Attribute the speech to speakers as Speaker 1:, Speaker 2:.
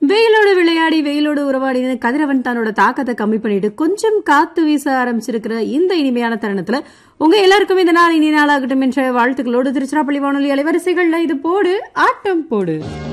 Speaker 1: வெயிலோடு விளையாடி வெயிலோடு உறவாடினு கதிரவன் தன்னோட தாக்கத்தை கம்மி பண்ணிட்டு கொஞ்சம் காத்து வீச ஆரம்பிச்சிருக்கிற இந்த இனிமையான தருணத்துல உங்க எல்லாருக்கும் இந்த நாள் இனி நாளாகட்டும் என்ற வாழ்த்துக்களோடு திருச்சிராப்பள்ளி வானொலி அலைவரிசைகள்ல இது போடு ஆட்டம் போடு.